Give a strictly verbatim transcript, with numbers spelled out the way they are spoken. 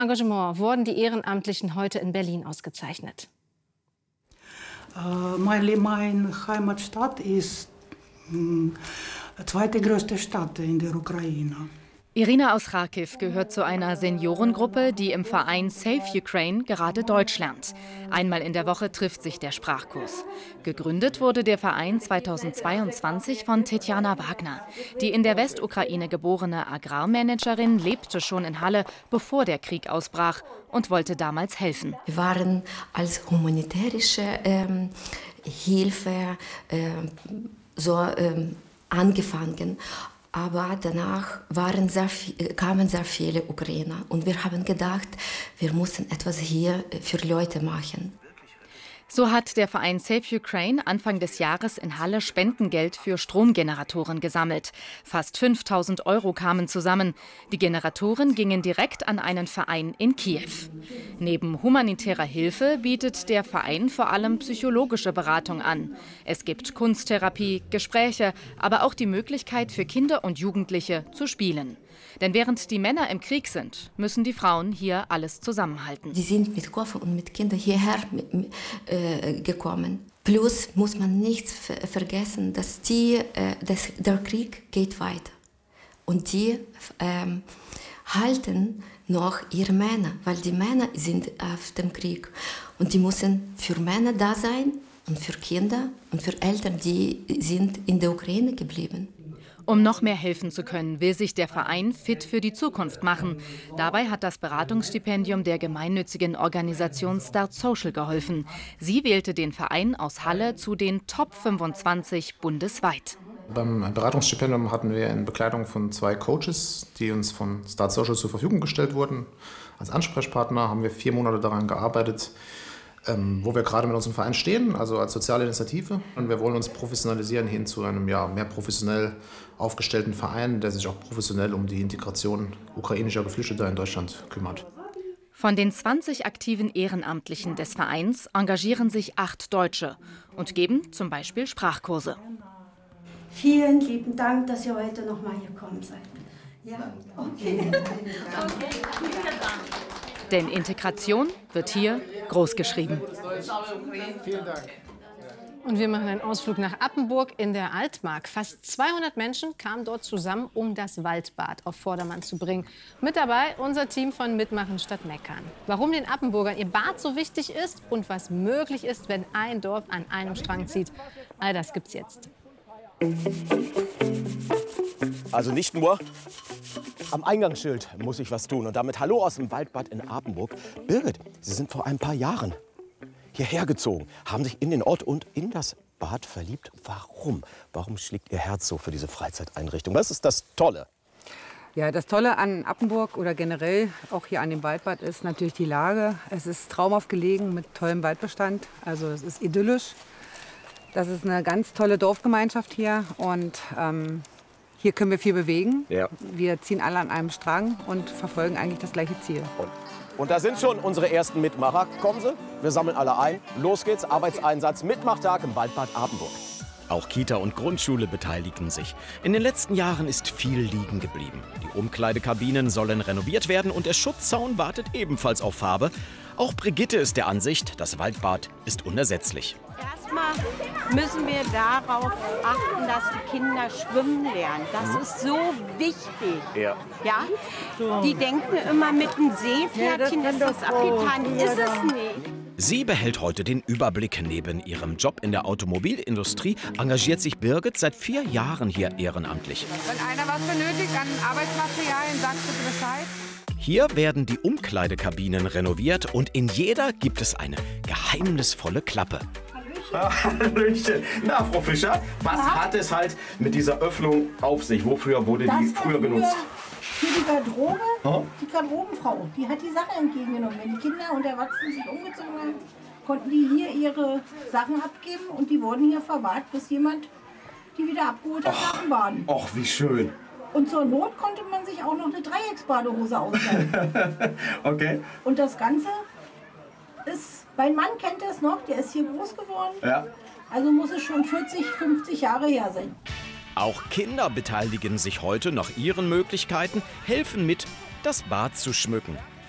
Engagement wurden die Ehrenamtlichen heute in Berlin ausgezeichnet. Äh, meine, meine Heimatstadt ist die zweite größte Stadt in der Ukraine. Irina aus Charkiw gehört zu einer Seniorengruppe, die im Verein Save Ukraine gerade Deutsch lernt. Einmal in der Woche trifft sich der Sprachkurs. Gegründet wurde der Verein zweitausendzweiundzwanzig von Tetjana Wagner. Die in der Westukraine geborene Agrarmanagerin lebte schon in Halle, bevor der Krieg ausbrach, und wollte damals helfen. Wir waren als humanitärische ähm, Hilfe äh, so ähm, angefangen. Aber danach waren sehr, kamen sehr viele Ukrainer und wir haben gedacht, wir müssen etwas hier für Leute machen. So hat der Verein Save Ukraine Anfang des Jahres in Halle Spendengeld für Stromgeneratoren gesammelt. Fast fünftausend Euro kamen zusammen. Die Generatoren gingen direkt an einen Verein in Kiew. Neben humanitärer Hilfe bietet der Verein vor allem psychologische Beratung an. Es gibt Kunsttherapie, Gespräche, aber auch die Möglichkeit für Kinder und Jugendliche zu spielen. Denn während die Männer im Krieg sind, müssen die Frauen hier alles zusammenhalten. Die sind mit Koffer und mit Kindern hierher äh, gekommen. Plus muss man nicht vergessen, dass, die, äh, dass der Krieg geht weiter. Und die äh, halten noch ihre Männer, weil die Männer sind auf dem Krieg. Und die müssen für Männer da sein und für Kinder und für Eltern, die sind in der Ukraine geblieben. Um noch mehr helfen zu können, will sich der Verein fit für die Zukunft machen. Dabei hat das Beratungsstipendium der gemeinnützigen Organisation Start Social geholfen. Sie wählte den Verein aus Halle zu den Top fünfundzwanzig bundesweit. Beim Beratungsstipendium hatten wir in Begleitung von zwei Coaches, die uns von Start Social zur Verfügung gestellt wurden. Als Ansprechpartner haben wir vier Monate daran gearbeitet, Ähm, wo wir gerade mit unserem Verein stehen, also als soziale Initiative. Und wir wollen uns professionalisieren hin zu einem ja, mehr professionell aufgestellten Verein, der sich auch professionell um die Integration ukrainischer Geflüchteter in Deutschland kümmert. Von den zwanzig aktiven Ehrenamtlichen des Vereins engagieren sich acht Deutsche und geben zum Beispiel Sprachkurse. Vielen lieben Dank, dass ihr heute noch mal hier gekommen seid. Ja, okay. Okay. Denn Integration wird hier großgeschrieben. Und wir machen einen Ausflug nach Appenburg in der Altmark. Fast zweihundert Menschen kamen dort zusammen, um das Waldbad auf Vordermann zu bringen. Mit dabei unser Team von Mitmachen statt Meckern. Warum den Appenburgern ihr Bad so wichtig ist und was möglich ist, wenn ein Dorf an einem Strang zieht, all das gibt's jetzt. Also nicht nur am Eingangsschild muss ich was tun. Und damit hallo aus dem Waldbad in Appenburg. Birgit, Sie sind vor ein paar Jahren hierher gezogen, haben sich in den Ort und in das Bad verliebt. Warum? Warum schlägt Ihr Herz so für diese Freizeiteinrichtung? Was ist das Tolle? Ja, das Tolle an Appenburg oder generell auch hier an dem Waldbad ist natürlich die Lage. Es ist traumhaft gelegen mit tollem Waldbestand. Also es ist idyllisch. Das ist eine ganz tolle Dorfgemeinschaft hier und ähm, hier können wir viel bewegen. Ja. Wir ziehen alle an einem Strang und verfolgen eigentlich das gleiche Ziel. Und, und da sind schon unsere ersten Mitmacher. Kommen Sie, wir sammeln alle ein. Los geht's, Arbeitseinsatz, Mitmachtag im Waldbad Appenburg. Auch Kita und Grundschule beteiligen sich. In den letzten Jahren ist viel liegen geblieben. Die Umkleidekabinen sollen renoviert werden und der Schutzzaun wartet ebenfalls auf Farbe. Auch Brigitte ist der Ansicht, das Waldbad ist unersetzlich. Erstmal müssen wir darauf achten, dass die Kinder schwimmen lernen. Das ist so wichtig. Ja. Ja? Die denken immer mit einem Seepferdchen, ist das abgetan. Ist es nicht. Sie behält heute den Überblick. Neben ihrem Job in der Automobilindustrie engagiert sich Birgit seit vier Jahren hier ehrenamtlich. Wenn einer was benötigt an Arbeitsmaterialien, sagt bitte Bescheid. Hier werden die Umkleidekabinen renoviert und in jeder gibt es eine geheimnisvolle Klappe. Hallöchen. Na, Frau Fischer, was ja. hat es halt mit dieser Öffnung auf sich? Wofür wurde das die früher benutzt? Für die Garderobe, oh? Die Garderobenfrau, die hat die Sachen entgegengenommen. Wenn die Kinder und Erwachsenen sich umgezogen haben, konnten die hier ihre Sachen abgeben und die wurden hier verwahrt, bis jemand die wieder abgeholt hat nach dem Baden. Och, wie schön. Und zur Not konnte man sich auch noch eine Dreiecksbadehose ausleihen. Okay. Und das Ganze ist, mein Mann kennt das noch, der ist hier groß geworden. Ja. Also muss es schon vierzig, fünfzig Jahre her sein. Auch Kinder beteiligen sich heute nach ihren Möglichkeiten, helfen mit, das Bad zu schmücken.